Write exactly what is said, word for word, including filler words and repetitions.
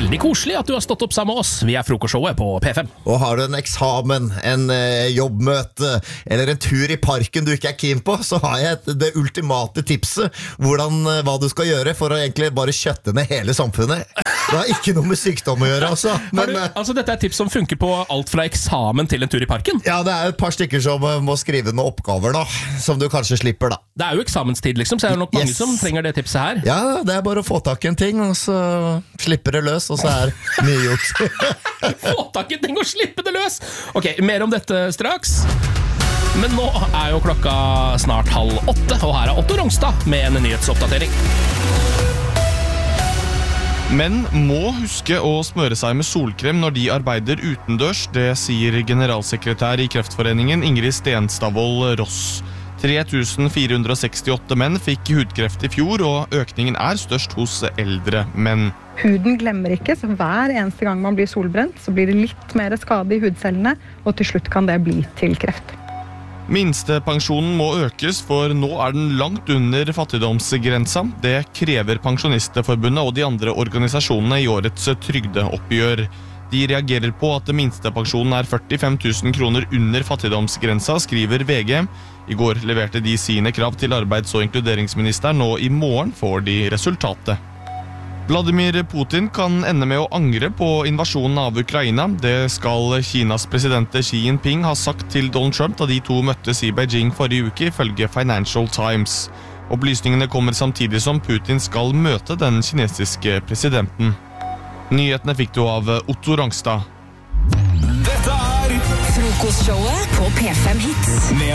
Veldig koselig at du har stått opp sammen med oss. Vi er Frokostshowet på P fem. Og har du en eksamen, en eh, jobbmøte eller en tur i parken du ikke er keen på, så har jeg et, det ultimate tipset hvordan, eh, hva du skal gjøre for å egentlig bare kjøtte ned hele samfunnet. Det har ikke noe med sykdom å gjøre, altså. Men, du, altså dette er et tips som funker på alt fra eksamen til en tur i parken? Ja, det er et par stykker som må skrive noen oppgaver nå, som du kanskje slipper da. Det er jo eksamenstid liksom, så er det nok mange Yes. som trenger det tipset her. Ja, det er bare å få tak i en ting, og så slipper det løs, og så er mye gjort. Få tak i ting og slippe det løs! Ok, mer om dette straks. Men nå er jo klokka snart halv åtte, og her er Otto Rongstad med en nyhetsoppdatering. Menn må huske å smøre seg med solkrem når de arbeider utendørs, det sier generalsekretær i Kreftforeningen Ingrid Stenstadvold Ross. tre tusen fire hundre sekstiåtte menn fikk hudkreft i fjor, og økningen er størst hos eldre menn. Huden glemmer ikke, så hver eneste gang man blir solbrent, så blir det litt mer skade i hudcellene, og til slutt kan det bli til kreft. Minstepensjonen må økes, for nå er den langt under fattigdomsgrensa. Det krever Pensjonistforbundet og de andre organisasjonene i årets trygdeoppgjør. De reagerer på at minstepensjonen er førtifem tusen kroner under fattigdomsgrensa, skriver V G. I går leverte de sine krav til arbeids- og inkluderingsministeren, og i morgen får de resultatet. Vladimir Putin kan ende med å angre på invasjonen av Ukraina. Det skal Kinas president Xi Jinping ha sagt til Donald Trump da de to møttes i Beijing forrige uke, ifølge Financial Times. Opplysningene kommer samtidig som Putin skal møte den kinesiske presidenten. Nyhetene fikk du av Otto Rongstad. Dette er Frokostshowet på P fem Hits. Med